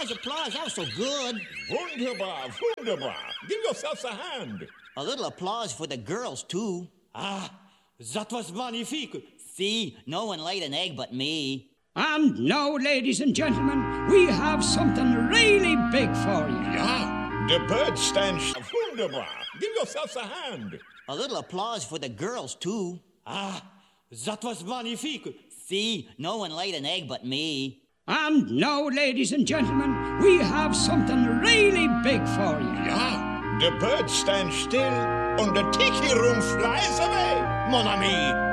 applause. That was so good. Wunderbar, wunderbar. Give yourselves a hand. A little applause for the girls, too. Ah, that was magnifique. See, no one laid an egg but me. And now, ladies and gentlemen, we have something really big for you. Yeah, the bird stands wunderbar. Give yourselves a hand. A little applause for the girls, too. Ah, that was magnifique. See, no one laid an egg but me. And now, ladies and gentlemen, we have something really big for you. Yeah, the bird stands still and the tiki room flies away, mon ami.